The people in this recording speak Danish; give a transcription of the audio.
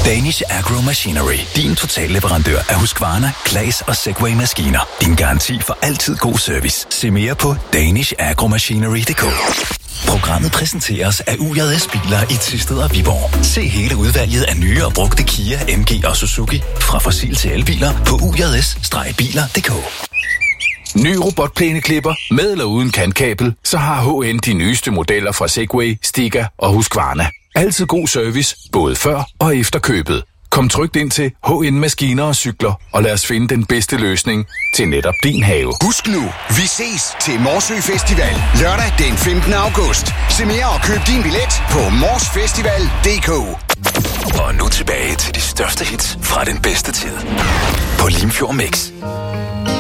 Danish Agro Machinery. Din totalleverandør af Husqvarna, Claas og Segway-maskiner. Din garanti for altid god service. Se mere på danishagromachinery.dk. Programmet præsenteres af UJS Biler i Thisted og Viborg. Se hele udvalget af nye og brugte Kia, MG og Suzuki fra fossil til elbiler på UJS-biler.dk. Ny robotplæneklipper med eller uden kantkabel, så har HN de nyeste modeller fra Segway, Stiga og Husqvarna. Altid god service, både før og efter købet. Kom trygt ind til HN Maskiner og Cykler, og lad os finde den bedste løsning til netop din have. Husk nu, vi ses til Morsø Festival lørdag den 15. august. Se mere og køb din billet på morsfestival.dk. Og nu tilbage til de største hits fra den bedste tid på Limfjord Mix.